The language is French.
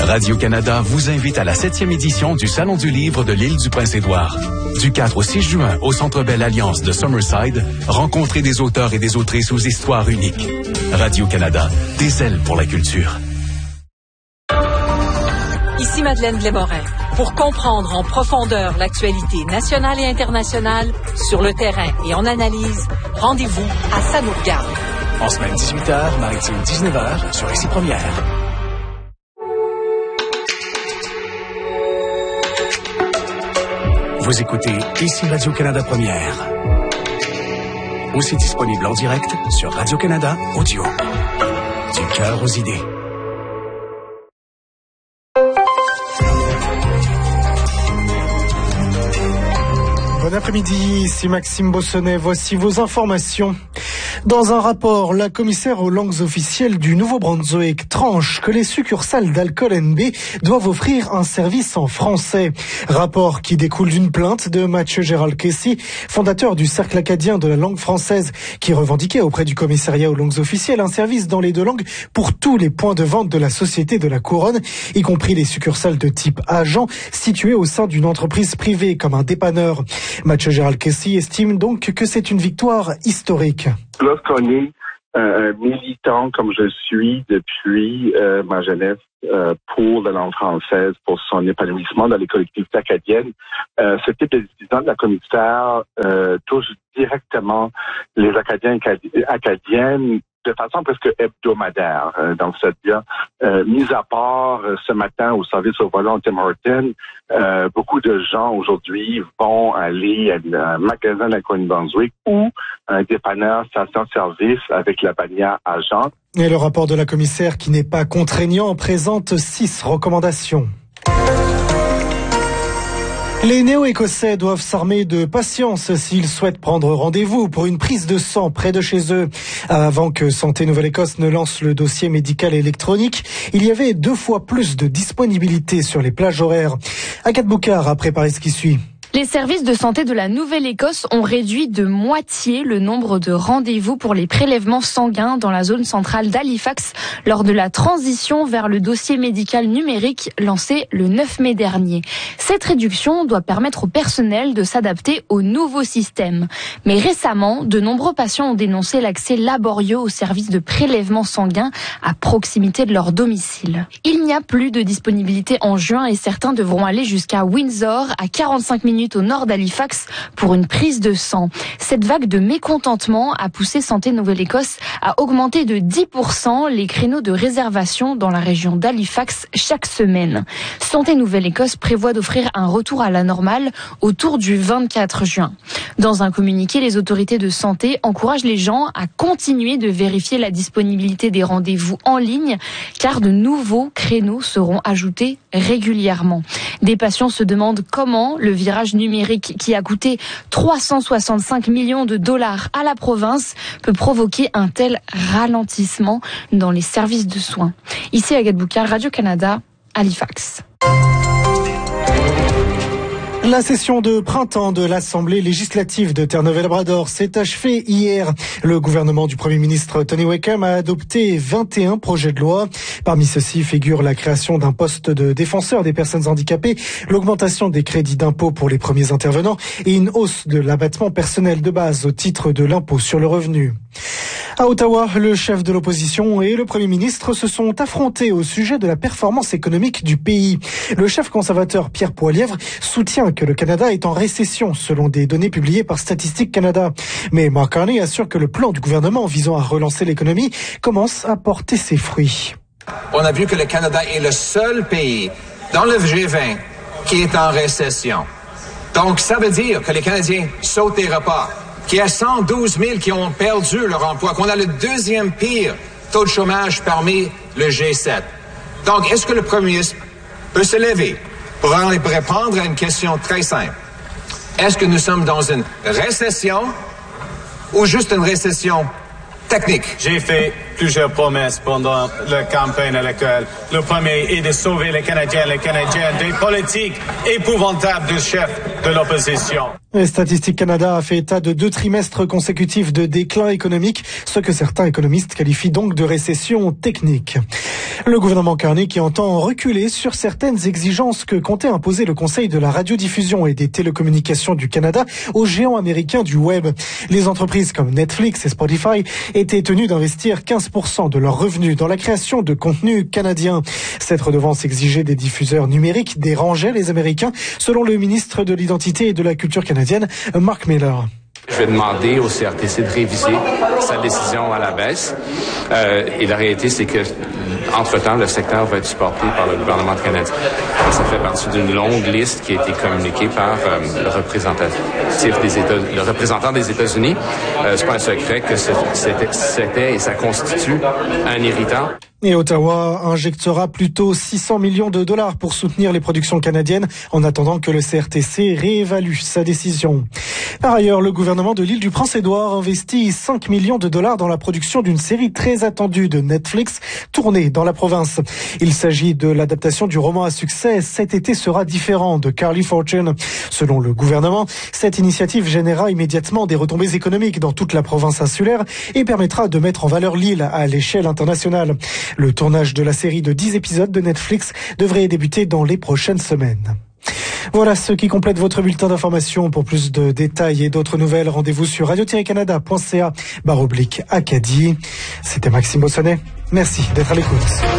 Radio-Canada vous invite à la 7e édition du Salon du Livre de l'île du Prince-Édouard. Du 4 au 6 juin, au Centre Bell Alliance de Summerside, rencontrez des auteurs et des autrices aux histoires uniques. Radio-Canada, des ailes pour la culture. Ici Madeleine Blais-Morin. Pour comprendre en profondeur l'actualité nationale et internationale, sur le terrain et en analyse, rendez-vous à Ça nous regarde. En semaine 18h, maritime 19h, sur Ici Première. Vous écoutez Ici Radio-Canada Première. Aussi disponible en direct sur Radio-Canada Audio. Du cœur aux idées. Bon après-midi, ici Maxime Bossonnet. Voici vos informations. Dans un rapport, la commissaire aux langues officielles du Nouveau-Brunswick tranche que les succursales d'Alcool NB doivent offrir un service en français. Rapport qui découle d'une plainte de Mathieu Gérald Casey, fondateur du Cercle acadien de la langue française, qui revendiquait auprès du commissariat aux langues officielles un service dans les deux langues pour tous les points de vente de la Société de la Couronne, y compris les succursales de type agent situées au sein d'une entreprise privée comme un dépanneur. Mathieu Gérald Casey estime donc que c'est une victoire historique. Lorsqu'on est un militant comme je suis depuis ma jeunesse pour la langue française, pour son épanouissement dans les collectivités acadiennes, ce type de décision de la commissaire touche directement les Acadiens et Acadiennes de façon presque hebdomadaire. Donc, c'est-à-dire, mis à part ce matin au service au volant Tim Horton, beaucoup de gens aujourd'hui vont aller à un magasin de la Nouveau-Brunswick ou un dépanneur station-service avec la bannière agent. Et le rapport de la commissaire, qui n'est pas contraignant, présente 6 recommandations. Les néo-écossais doivent s'armer de patience s'ils souhaitent prendre rendez-vous pour une prise de sang près de chez eux. Avant que Santé Nouvelle-Écosse ne lance le dossier médical électronique, il y avait 2 fois plus de disponibilité sur les plages horaires. Agathe Boucard a préparé ce qui suit. Les services de santé de la Nouvelle-Écosse ont réduit de moitié le nombre de rendez-vous pour les prélèvements sanguins dans la zone centrale d'Halifax lors de la transition vers le dossier médical numérique lancé le 9 mai dernier. Cette réduction doit permettre au personnel de s'adapter au nouveau système. Mais récemment, de nombreux patients ont dénoncé l'accès laborieux aux services de prélèvement sanguin à proximité de leur domicile. Il n'y a plus de disponibilité en juin et certains devront aller jusqu'à Windsor, à 45 minutes au nord d'Halifax pour une prise de sang. Cette vague de mécontentement a poussé Santé Nouvelle-Écosse à augmenter de 10% les créneaux de réservation dans la région d'Halifax chaque semaine. Santé Nouvelle-Écosse prévoit d'offrir un retour à la normale autour du 24 juin. Dans un communiqué, les autorités de santé encouragent les gens à continuer de vérifier la disponibilité des rendez-vous en ligne, car de nouveaux créneaux seront ajoutés régulièrement. Des patients se demandent comment le virage numérique, qui a coûté 365 millions de dollars à la province, peut provoquer un tel ralentissement dans les services de soins. Ici Agathe Boucard, Radio-Canada, Halifax. La session de printemps de l'Assemblée législative de Terre-Neuve-et-Labrador s'est achevée hier. Le gouvernement du Premier ministre Tony Wakeham a adopté 21 projets de loi. Parmi ceux-ci figure la création d'un poste de défenseur des personnes handicapées, l'augmentation des crédits d'impôt pour les premiers intervenants et une hausse de l'abattement personnel de base au titre de l'impôt sur le revenu. À Ottawa, le chef de l'opposition et le Premier ministre se sont affrontés au sujet de la performance économique du pays. Le chef conservateur Pierre Poilievre soutient que le Canada est en récession selon des données publiées par Statistique Canada. Mais Mark Carney assure que le plan du gouvernement visant à relancer l'économie commence à porter ses fruits. On a vu que le Canada est le seul pays dans le G20 qui est en récession. Donc ça veut dire que les Canadiens sautent des repas, qu'il y a 112 000 qui ont perdu leur emploi, qu'on a le 2e pire taux de chômage parmi le G7. Donc, est-ce que le Premier ministre peut se lever pour répondre à une question très simple? Est-ce que nous sommes dans une récession ou juste une récession technique? J'ai fait plusieurs promesses pendant la campagne électorale. Le premier est de sauver les Canadiens et les Canadiennes des politiques épouvantables du chef de l'opposition. Statistique Canada a fait état de 2 trimestres consécutifs de déclin économique, ce que certains économistes qualifient donc de récession technique. Le gouvernement Carney qui entend reculer sur certaines exigences que comptait imposer le Conseil de la radiodiffusion et des télécommunications du Canada aux géants américains du web. Les entreprises comme Netflix et Spotify étaient tenues d'investir 15% de leurs revenus dans la création de contenus canadiens. Cette redevance exigée des diffuseurs numériques dérangeait les Américains, selon le ministre de l'Identité et de la Culture canadienne, Mark Miller. Je vais demander au CRTC de réviser sa décision à la baisse. Et la réalité, c'est que, entre-temps, le secteur va être supporté par le gouvernement canadien. Ça fait partie d'une longue liste qui a été communiquée par le représentant des États-Unis. C'est pas un secret que c'était et ça constitue un irritant. Et Ottawa injectera plutôt 600 millions de dollars pour soutenir les productions canadiennes en attendant que le CRTC réévalue sa décision. Par ailleurs, le gouvernement de l'île du Prince-Édouard investit 5 millions de dollars dans la production d'une série très attendue de Netflix tournée dans la province. Il s'agit de l'adaptation du roman à succès Cet été sera différent de Carly Fortune. Selon le gouvernement, cette initiative générera immédiatement des retombées économiques dans toute la province insulaire et permettra de mettre en valeur l'île à l'échelle internationale. Le tournage de la série de 10 épisodes de Netflix devrait débuter dans les prochaines semaines. Voilà ce qui complète votre bulletin d'information. Pour plus de détails et d'autres nouvelles, rendez-vous sur radio-canada.ca/Acadie. C'était Maxime Bossonnet. Merci d'être à l'écoute.